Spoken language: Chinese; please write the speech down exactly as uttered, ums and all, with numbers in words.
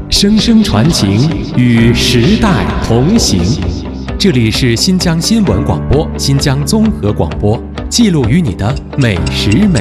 声声传情，与时代同行。这里是新疆新闻广播、新疆综合广播，记录与你的每时每